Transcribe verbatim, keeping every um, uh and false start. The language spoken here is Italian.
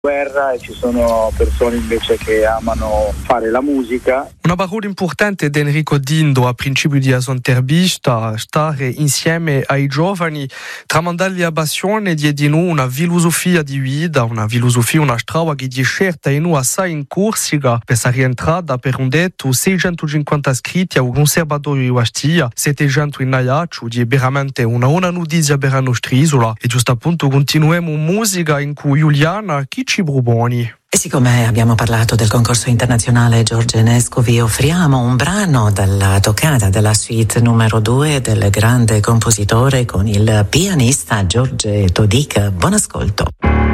guerra e ci sono persone invece che amano fare la musica. Una parola importante di Enrico Dindo a principio di sua intervista, stare insieme ai giovani, tramandargli la passione di di noi una filosofia di vita, una filosofia, una strada che di certa in noi assai in Corsica per sa rientrata per un detto seicentocinquanta iscritti al conservatorio di Ostia, settecento in Ajaccio, di veramente una buona notizia per la nostra isola e giusto appunto continuiamo musica in cui Giuliana chi ci proponi? E siccome abbiamo parlato del concorso internazionale George Enescu, vi offriamo un brano dalla toccata della suite numero due del grande compositore con il pianista George Todic. Buon ascolto.